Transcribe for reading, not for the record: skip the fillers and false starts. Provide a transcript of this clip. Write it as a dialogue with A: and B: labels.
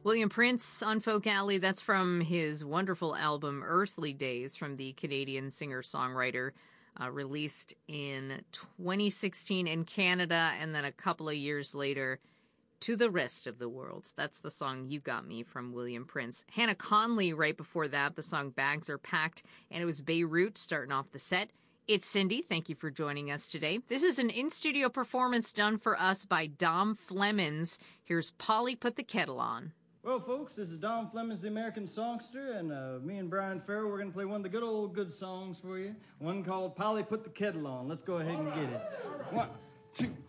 A: William Prince on Folk Alley, that's from his wonderful album Earthly Days from the Canadian singer-songwriter, released in 2016 in Canada, and then a couple of years later to the rest of the world. That's the song You Got Me from William Prince. Hannah Conley right before that, the song Bags Are Packed, and it was Beirut starting off the set. It's Cindy. Thank you for joining us today. This is an in-studio performance done for us by Dom Flemons. Here's Polly Put the Kettle On.
B: Well, folks, this is Dom Flemons, the American songster, and me and Brian Farrell, we're going to play one of the good songs for you. One called Polly Put the Kettle On. Let's go ahead and get it. 1, 2.